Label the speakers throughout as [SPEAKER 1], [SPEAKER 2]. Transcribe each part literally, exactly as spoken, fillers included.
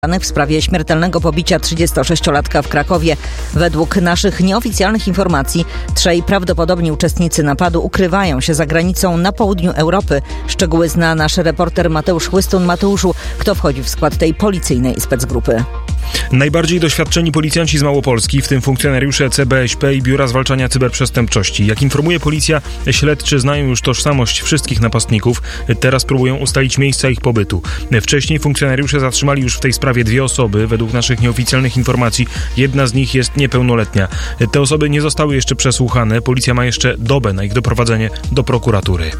[SPEAKER 1] w sprawie śmiertelnego pobicia trzydziestosześciolatka w Krakowie. Według naszych nieoficjalnych informacji trzej prawdopodobni uczestnicy napadu ukrywają się za granicą na południu Europy. Szczegóły zna nasz reporter Mateusz Chłystun. Mateuszu, kto wchodzi w skład tej policyjnej specgrupy?
[SPEAKER 2] Najbardziej doświadczeni policjanci z Małopolski, w tym funkcjonariusze C B Ś P i Biura Zwalczania Cyberprzestępczości. Jak informuje policja, śledczy znają już tożsamość wszystkich napastników. Teraz próbują ustalić miejsca ich pobytu. Wcześniej funkcjonariusze zatrzymali już w tej sprawie dwie osoby. Według naszych nieoficjalnych informacji jedna z nich jest niepełnoletnia. Te osoby nie zostały jeszcze przesłuchane. Policja ma jeszcze dobę na ich doprowadzenie do prokuratury.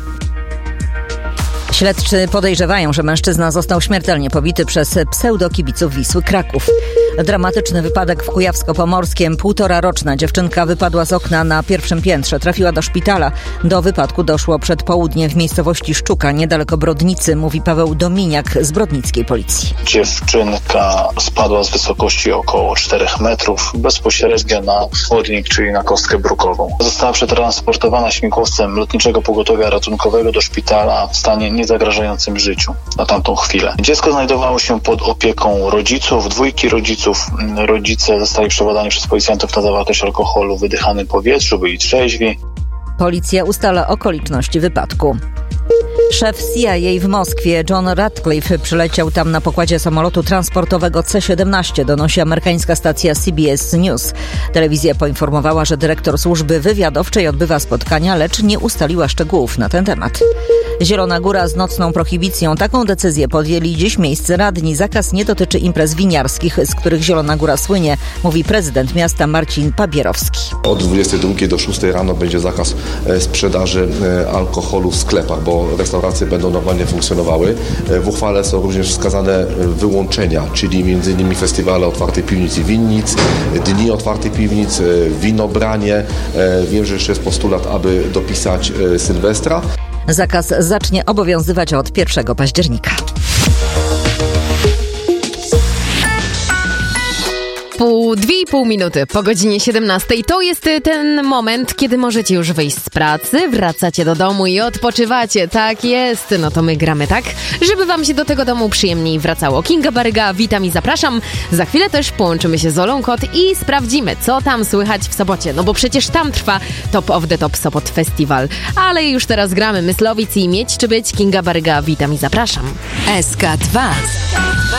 [SPEAKER 1] Śledczy podejrzewają, że mężczyzna został śmiertelnie pobity przez pseudokibiców Wisły Kraków. Dramatyczny wypadek w Kujawsko-Pomorskiem. Półtoraroczna dziewczynka wypadła z okna na pierwszym piętrze. Trafiła do szpitala. Do wypadku doszło przed południem w miejscowości Szczuka, niedaleko Brodnicy, mówi Paweł Dominiak z brodnickiej policji.
[SPEAKER 3] Dziewczynka spadła z wysokości około czterech metrów bezpośrednio na chodnik, czyli na kostkę brukową. Została przetransportowana śmigłowcem Lotniczego Pogotowia Ratunkowego do szpitala w stanie niezagrażającym życiu na tamtą chwilę. Dziecko znajdowało się pod opieką rodziców, dwójki rodziców. Rodzice zostali przebadani przez policjantów na zawartość alkoholu w wydychanym powietrzu, byli trzeźwi.
[SPEAKER 1] Policja ustala okoliczności wypadku. Szef C I A w Moskwie John Ratcliffe przyleciał tam na pokładzie samolotu transportowego C siedemnaście, donosi amerykańska stacja C B S News. Telewizja poinformowała, że dyrektor służby wywiadowczej odbywa spotkania, lecz nie ustaliła szczegółów na ten temat. Zielona Góra z nocną prohibicją. Taką decyzję podjęli dziś miejscy radni. Zakaz nie dotyczy imprez winiarskich, z których Zielona Góra słynie, mówi prezydent miasta Marcin Pabierowski.
[SPEAKER 4] Od dwudziestej drugiej do szóstej rano będzie zakaz sprzedaży alkoholu w sklepach, bo restauracje będą normalnie funkcjonowały. W uchwale są również wskazane wyłączenia, czyli między innymi festiwale otwartej piwnic i winnic, dni otwartych piwnic, winobranie. Wiem, że jeszcze jest postulat, aby dopisać Sylwestra.
[SPEAKER 1] Zakaz zacznie obowiązywać od pierwszego października.
[SPEAKER 5] Pół, dwie i pół minuty po godzinie siedemnastej. To jest ten moment, kiedy możecie już wyjść z pracy, wracacie do domu i odpoczywacie. Tak jest. No to my gramy tak, żeby wam się do tego domu przyjemniej wracało. Kinga Baryga, witam i zapraszam. Za chwilę też połączymy się z Olą Kot i sprawdzimy, co tam słychać w Sopocie. No bo przecież tam trwa Top of the Top Sopot Festival. Ale już teraz gramy Myslowic i Mieć czy Być. Kinga Baryga, witam i zapraszam.
[SPEAKER 6] S K dwa.